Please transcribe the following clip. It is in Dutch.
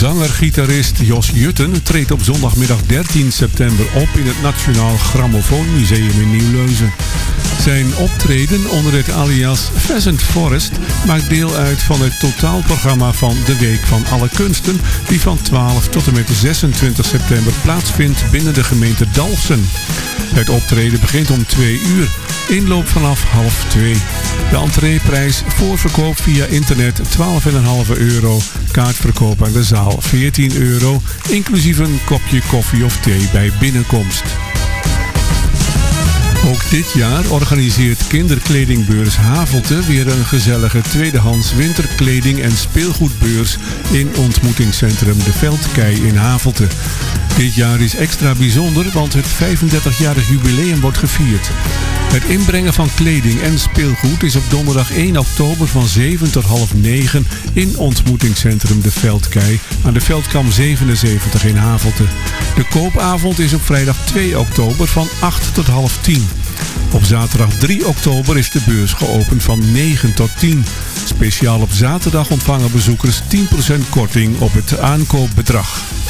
Zanger-gitarist Jos Jutten treedt op zondagmiddag 13 september op in het Nationaal Grammofoonmuseum in Nieuw-Leuzen. Zijn optreden onder het alias Pheasant Forest maakt deel uit van het totaalprogramma van de Week van Alle Kunsten, die van 12 tot en met 26 september plaatsvindt binnen de gemeente Dalfsen. Het optreden begint om 2 uur, inloop vanaf 1:30. De entreeprijs voorverkoop via internet €12,5, kaartverkoop aan de zaal €14, inclusief een kopje koffie of thee bij binnenkomst. Ook dit jaar organiseert kinderkledingbeurs Havelte weer een gezellige tweedehands winterkleding- en speelgoedbeurs in ontmoetingscentrum De Veldkei in Havelte. Dit jaar is extra bijzonder, want het 35-jarig jubileum wordt gevierd. Het inbrengen van kleding en speelgoed is op donderdag 1 oktober van 7 tot 8:30 in ontmoetingscentrum De Veldkei aan de Veldkam 77 in Havelte. De koopavond is op vrijdag 2 oktober van 8 tot 9:30. Op zaterdag 3 oktober is de beurs geopend van 9 tot 10. Speciaal op zaterdag ontvangen bezoekers 10% korting op het aankoopbedrag.